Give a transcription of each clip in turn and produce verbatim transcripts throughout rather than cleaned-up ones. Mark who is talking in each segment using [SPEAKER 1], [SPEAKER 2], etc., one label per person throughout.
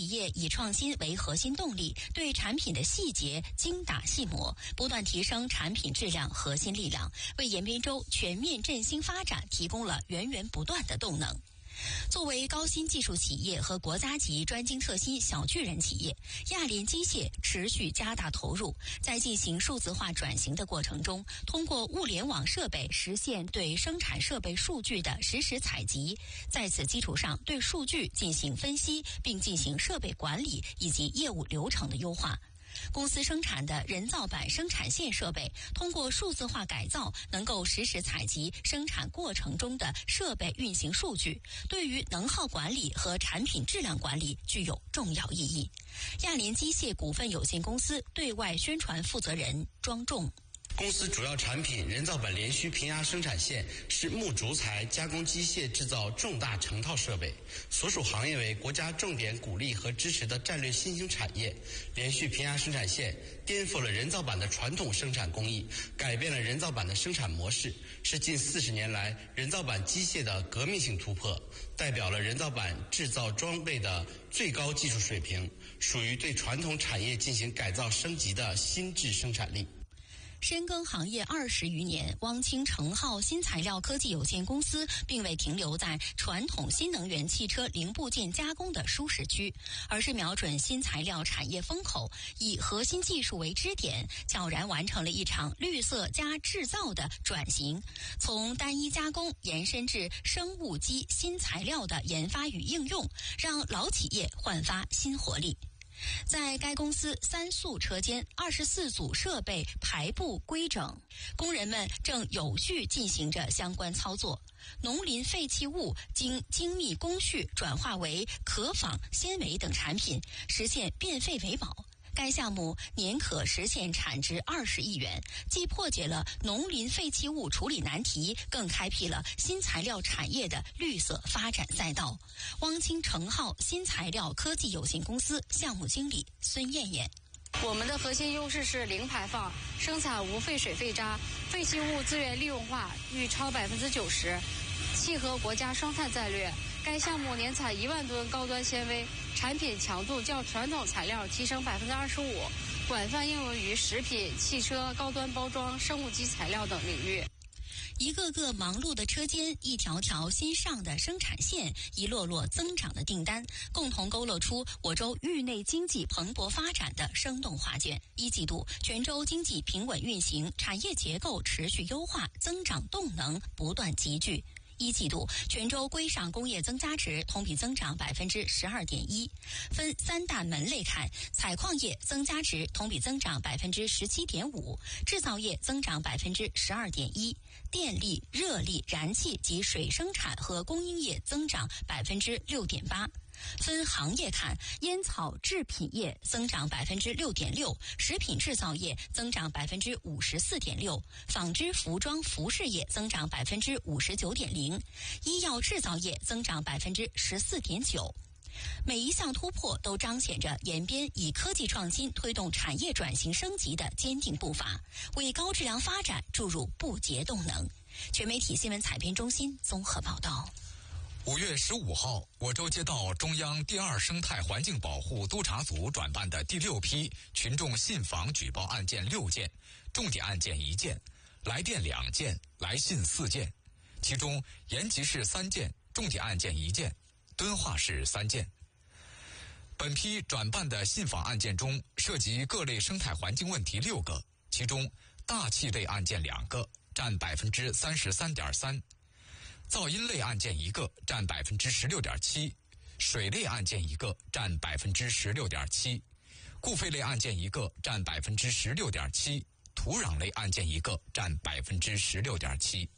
[SPEAKER 1] 企业以创新为核心动力，对产品的细节精打细磨，不断提升产品质量核心力量，为延边州全面振兴发展提供了源源不断的动能。作为高新技术企业和国家级专精特新小巨人企业，亚联机械持续加大投入，在进行数字化转型的过程中，通过物联网设备实现对生产设备数据的实时采集，在此基础上对数据进行分析，并进行设备管理以及业务流程的优化。公司生产的人造板生产线设备通过数字化改造，能够实时采集生产过程中的设备运行数据，对于能耗管理和产品质量管理具有重要意义。亚联机械股份有限公司对外宣传负责人庄重。
[SPEAKER 2] 公司主要产品人造板连续平压生产线是木竹材加工机械制造重大成套设备，所属行业为国家重点鼓励和支持的战略新兴产业。连续平压生产线颠覆了人造板的传统生产工艺，改变了人造板的生产模式，是近四十年来人造板机械的革命性突破，代表了人造板制造装备的最高技术水平，属于对传统产业进行改造升级的新质生产力。
[SPEAKER 1] 深耕行业二十余年，汪清成浩新材料科技有限公司并未停留在传统新能源汽车零部件加工的舒适区，而是瞄准新材料产业风口，以核心技术为支点，悄然完成了一场绿色加制造的转型，从单一加工延伸至生物基新材料的研发与应用，让老企业焕发新活力。在该公司三速车间二十四组设备排布规整，工人们正有序进行着相关操作。农林废弃物经精密工序转化为可纺纤维等产品，实现变废为宝。该项目年可实现产值二十亿元，既破解了农林废弃物处理难题，更开辟了新材料产业的绿色发展赛道。汪清成浩新材料科技有限公司项目经理孙艳艳。
[SPEAKER 3] 我们的核心优势是零排放，生产无废水废渣，废弃物资源利用化逾超百分之九十，契合国家双碳战略。该项目年产一万吨高端纤维，产品强度较传统材料提升百分之二十五，广泛应用于食品、汽车、高端包装、生物基材料等领域。
[SPEAKER 1] 一个个忙碌的车间，一条条新上的生产线，一摞摞增长的订单，共同勾勒出我州域内经济蓬勃发展的生动画卷。一季度，全州经济平稳运行，产业结构持续优化，增长动能不断集聚。一季度，全州规上工业增加值同比增长百分之十二点一。分三大门类看，采矿业增加值同比增长百分之十七点五，制造业增长百分之十二点一，电力、热力、燃气及水生产和供应业增长百分之六点八。分行业看，烟草制品业增长百分之六点六，食品制造业增长百分之五十四点六，纺织服装服饰业增长百分之五十九点零，医药制造业增长百分之十四点九。每一项突破都彰显着延边以科技创新推动产业转型升级的坚定步伐，为高质量发展注入不竭动能。全媒体新闻采编中心综合报道。
[SPEAKER 4] 五月十五号，我州接到中央第二生态环境保护督察组转办的第六批群众信访举报案件六件，重点案件一件，来电两件，来信四件，其中延吉市三件，重点案件一件，敦化市三件。本批转办的信访案件中，涉及各类生态环境问题六个，其中大气类案件两个，占百分之三十三点三。噪音类案件一个，占百分之十六点七；水类案件一个，占百分之十六点七；固废类案件一个，占百分之十六点七；土壤类案件一个，占百分之十六点七。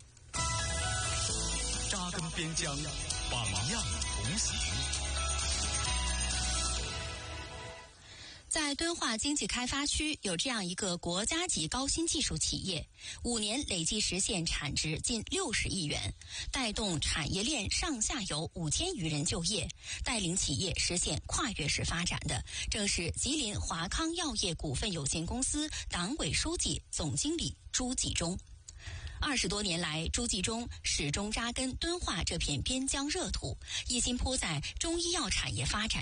[SPEAKER 4] 扎根边疆，榜样同行。
[SPEAKER 1] 在敦化经济开发区有这样一个国家级高新技术企业，五年累计实现产值近六十亿元，带动产业链上下游五千余人就业，带领企业实现跨越式发展的，正是吉林华康药业股份有限公司党委书记、总经理朱继忠。二十多年来，朱继忠始终扎根敦化这片边疆热土，一心扑在中医药产业发展上。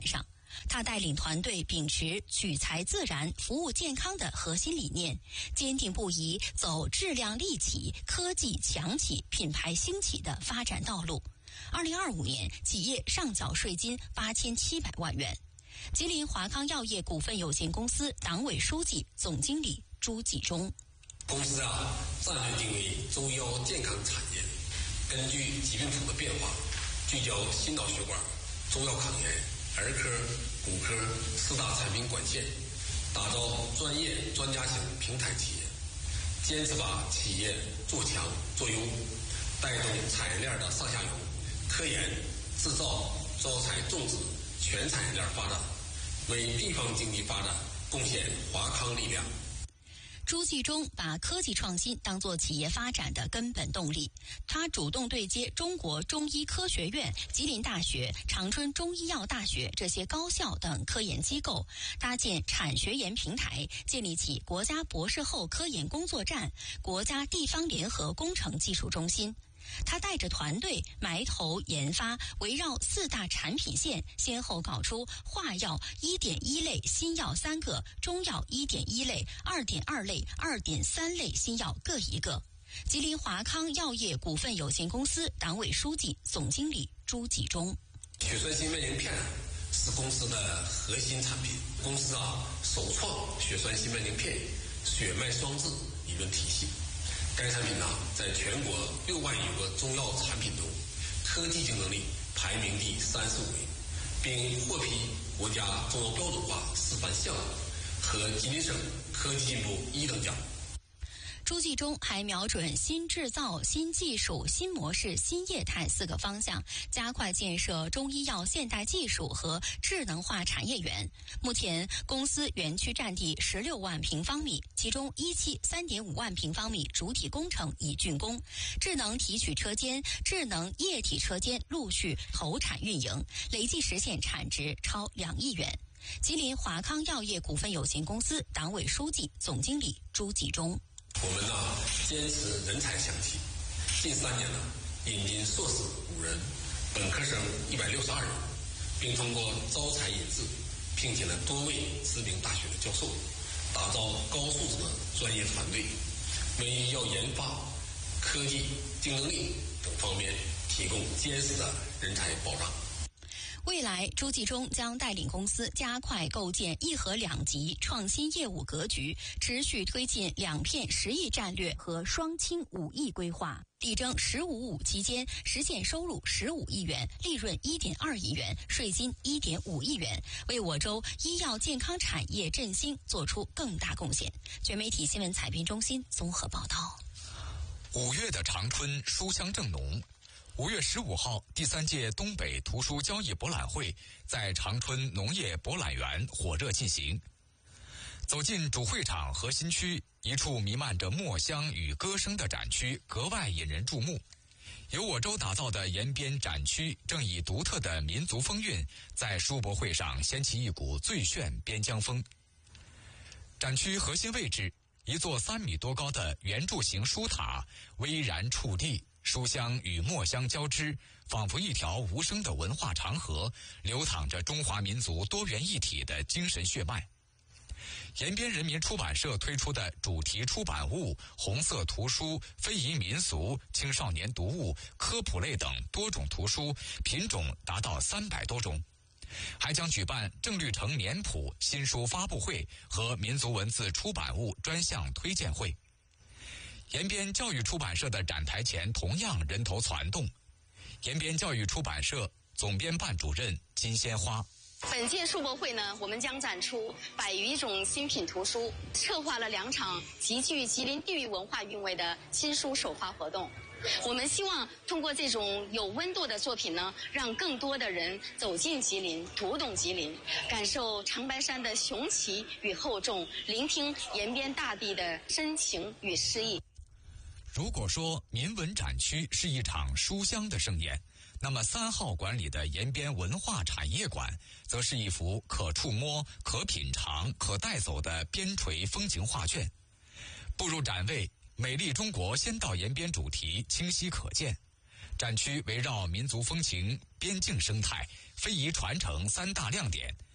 [SPEAKER 1] 他带领团队秉持取材自然、服务健康的核心理念，坚定不移走质量立起、科技强起、品牌兴起的发展道路。二零二五年，企业上缴税金八千七百万元。吉林华康药业股份有限公司党委书记、总经理朱继忠。
[SPEAKER 5] 公司啊，战略定位中药健康产业，根据疾病谱的变化，聚焦心脑血管、中药抗炎、儿科、骨科四大产品管线，打造专业专家型平台企业，坚持把企业做强做优，带动产业链的上下游，科研、制造、招财种植全产业链发展，为地方经济发展贡献华康力量。
[SPEAKER 1] 朱继忠把科技创新当作企业发展的根本动力，他主动对接中国中医科学院、吉林大学、长春中医药大学这些高校等科研机构，搭建产学研平台，建立起国家博士后科研工作站、国家地方联合工程技术中心。他带着团队埋头研发，围绕四大产品线，先后搞出化药一点一类新药三个，中药一点一类、二点二类、二点三类新药各一个。吉林华康药业股份有限公司党委书记、总经理朱继忠。
[SPEAKER 5] 血栓心脉凝片是公司的核心产品，公司啊首创血栓心脉凝片血脉双治理论体系。该产品呢，在全国六万余个中药产品中，科技竞争力排名第三十五位，并获批国家中药标准化示范项目和吉林省科技进步一等奖。
[SPEAKER 1] 朱继忠还瞄准新制造、新技术、新模式、新业态四个方向，加快建设中医药现代技术和智能化产业园。目前，公司园区占地十六万平方米，其中一期三点五万平方米主体工程已竣工，智能提取车间、智能液体车间陆续投产运营，累计实现产值超两亿元。吉林华康药业股份有限公司党委书记、总经理朱继忠。
[SPEAKER 5] 我们呢坚持人才相齐，近三年呢引进硕士五人，本科生一百六十二人，并通过招才引智，聘请了多位知名大学的教授，打造高素质的专业团队，为医药研发、科技、竞争力等方面提供坚实的人才保障。
[SPEAKER 1] 未来，朱继忠将带领公司加快构建一核两极创新业务格局，持续推进两片十亿战略和双清五亿规划，力争“十五五”期间实现收入十五亿元、利润一点二亿元、税金一点五亿元，为我州医药健康产业振兴做出更大贡献。全媒体新闻采编中心综合报道。
[SPEAKER 4] 五月的长春书香正浓。五月十五号，第三届东北图书交易博览会在长春农业博览园火热进行。走进主会场核心区，一处弥漫着墨香与歌声的展区格外引人注目。由我州打造的延边展区正以独特的民族风韵，在书博会上掀起一股最炫边疆风。展区核心位置，一座三米多高的圆柱形书塔巍然矗立，书香与墨香交织，仿佛一条无声的文化长河，流淌着中华民族多元一体的精神血脉。延边人民出版社推出的主题出版物、红色图书、非遗民俗、青少年读物、科普类等多种图书，品种达到三百多种。还将举办郑绿城年谱新书发布会和民族文字出版物专项推荐会。延边教育出版社的展台前同样人头攒动。延边教育出版社总编办主任金鲜花。
[SPEAKER 6] 本届书博会呢，我们将展出百余种新品图书，策划了两场极具吉林地域文化韵味的新书首发活动。我们希望通过这种有温度的作品呢，让更多的人走进吉林，读懂吉林，感受长白山的雄奇与厚重，聆听延边大地的深情与诗意。
[SPEAKER 4] 如果说民文展区是一场书香的盛宴，那么三号馆里的延边文化产业馆则是一幅可触摸、可品尝、可带走的边陲风景画卷。步入展位，美丽中国先到延边主题清晰可见。展区围绕民族风情、边境生态、非遗传承三大亮点，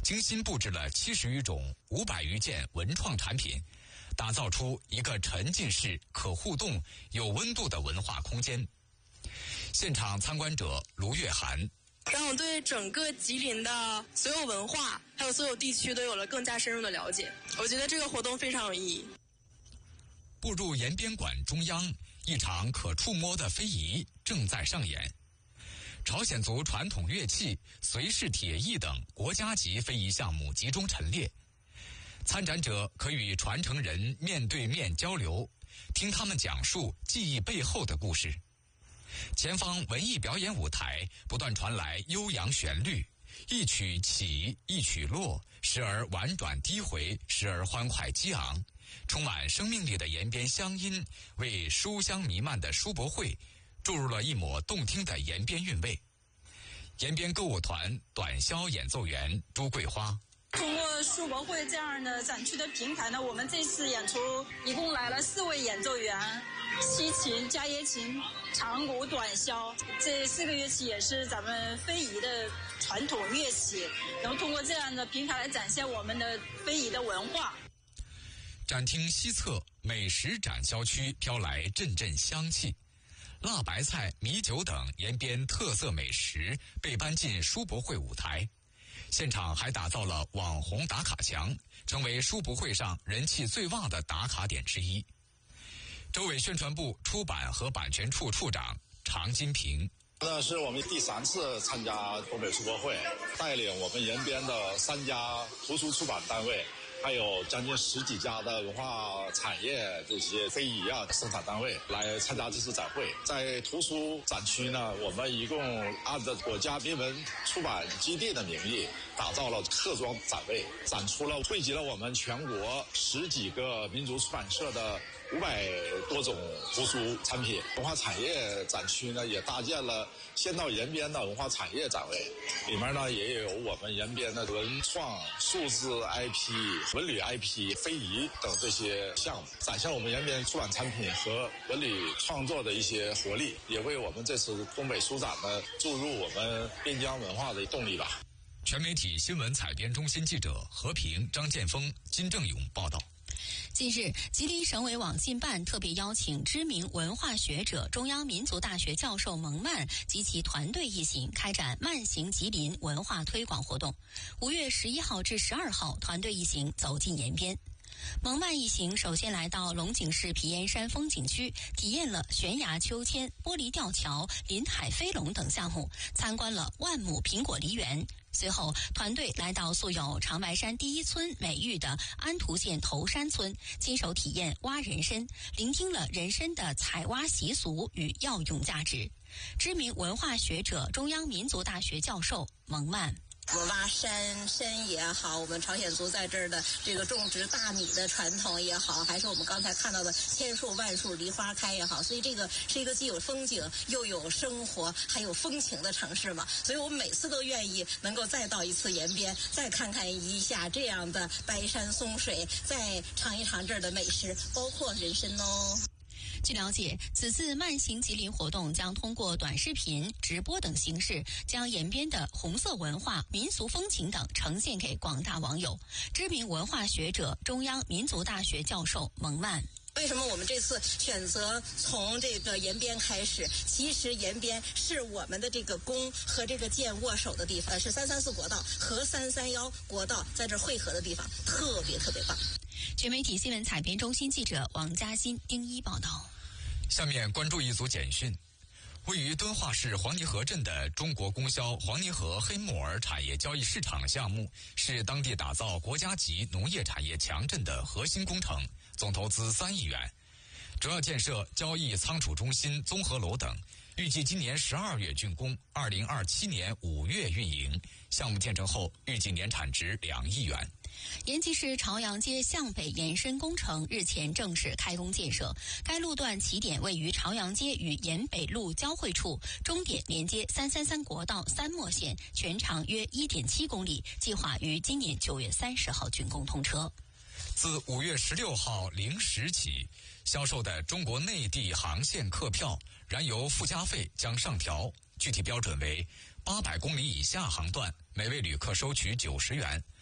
[SPEAKER 4] 精心布置了七十余种、五百余件文创产品，打造出一个沉浸式、可互动、有温度的文化空间。现场参观者卢月涵，
[SPEAKER 7] 让我对整个吉林的所有文化还有所有地区都有了更加深入的了解。我觉得这个活动非常有意义。
[SPEAKER 4] 步入延边馆中央，一场可触摸的非遗正在上演。朝鲜族传统乐器、隋式铁艺等国家级非遗项目集中陈列，参展者可与传承人面对面交流，听他们讲述技艺背后的故事。前方文艺表演舞台不断传来悠扬旋律，一曲起，一曲落，时而婉转低回，时而欢快激昂，充满生命力的延边乡音为书香弥漫的书博会注入了一抹动听的延边韵味。延边歌舞团短箫演奏员朱桂花，
[SPEAKER 8] 通过书博会这样的展区的平台呢，我们这次演出一共来了四位演奏员，西琴、家椰琴、长鼓、短箫，这四个乐器也是咱们非遗的传统乐器，然后通过这样的平台来展现我们的非遗的文化。
[SPEAKER 4] 展厅西侧美食展销区飘来阵阵香气，辣白菜、米酒等延边特色美食被搬进书博会舞台。现场还打造了网红打卡墙，成为书博会上人气最旺的打卡点之一。州委宣传部出版和版权处处长常金平，
[SPEAKER 9] 这是我们第三次参加东北书博会，带领我们延边的三家图书出版单位，还有将近十几家的文化产业这些非遗啊生产单位来参加这次展会。在图书展区呢，我们一共按照国家民文出版基地的名义打造了客庄展位，展出了汇集了我们全国十几个民族出版社的五百多种图书产品。文化产业展区呢，也搭建了先到延边的文化产业展位，里面呢也有我们延边的文创、数字 I P、文旅 I P、非遗等这些项目，展现我们延边出版产品和文旅创作的一些活力，也为我们这次东北书展呢注入我们边疆文化的动力吧。
[SPEAKER 4] 全媒体新闻采编中心记者何平、张建峰、金正勇报道。
[SPEAKER 1] 近日，吉林省委网信办特别邀请知名文化学者、中央民族大学教授蒙曼及其团队一行开展慢行吉林文化推广活动。五月十一号至十二号，团队一行走进延边。蒙曼一行首先来到龙井市皮岩山风景区，体验了悬崖秋千、玻璃吊桥、临海飞龙等项目，参观了万亩苹果梨园。随后，团队来到素有长白山第一村美誉的安图县头山村，亲手体验挖人参，聆听了人参的采挖习俗与药用价值。知名文化学者、中央民族大学教授蒙曼。
[SPEAKER 10] 我们挖山参也好，我们朝鲜族在这儿的这个种植大米的传统也好，还是我们刚才看到的千树万树梨花开也好，所以这个是一个既有风景又有生活还有风情的城市嘛。所以我们每次都愿意能够再到一次延边，再看看一下这样的白山松水，再尝一尝这儿的美食，包括人参哦。
[SPEAKER 1] 据了解，此次慢行吉林活动将通过短视频、直播等形式，将延边的红色文化、民俗风情等呈现给广大网友。知名文化学者、中央民族大学教授蒙曼。
[SPEAKER 10] 为什么我们这次选择从这个延边开始？其实延边是我们的这个弓和这个箭握手的地方，是三三四国道和三三幺国道在这汇合的地方，特别特别棒。
[SPEAKER 1] 全媒体新闻采编中心记者王嘉欣、丁一报道。
[SPEAKER 4] 下面关注一组简讯。位于敦化市黄泥河镇的中国供销黄泥河黑木耳产业交易市场项目，是当地打造国家级农业产业强镇的核心工程，总投资三亿元，主要建设交易仓储中心、综合楼等，预计今年十二月竣工，二零二七年五月运营。项目建成后，预计年产值两亿元。
[SPEAKER 1] 延吉市朝阳街向北延伸工程日前正式开工建设，该路段起点位于朝阳街与延北路交汇处，终点连接三三三国道三墨线，全长约 一点七公里，计划于今年九月三十号竣工通车。
[SPEAKER 4] 自五月十六号零时起，销售的中国内地航线客票燃油附加费将上调，具体标准为八百公里以下航段，每位旅客收取九十元；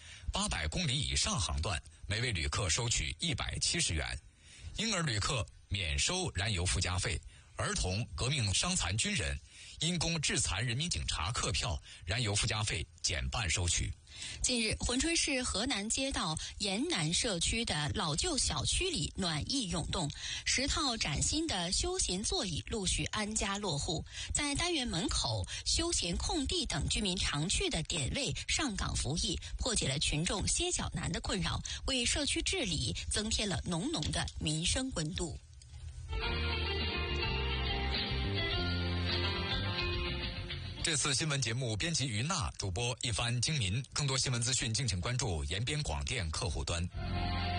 [SPEAKER 4] 八百公里以上航段每位旅客收取一百七十元，婴儿旅客免收燃油附加费，儿童、革命伤残军人、因公致残人民警察客票燃油附加费减半收取。
[SPEAKER 1] 近日，珲春市河南街道沿南社区的老旧小区里暖意涌动，十套崭新的休闲座椅陆续安家落户，在单元门口、休闲空地等居民常去的点位上岗服役，破解了群众歇脚难的困扰，为社区治理增添了浓浓的民生温度。
[SPEAKER 4] 这次新闻节目编辑于娜，主播一番精民。更多新闻资讯，敬请关注延边广电客户端。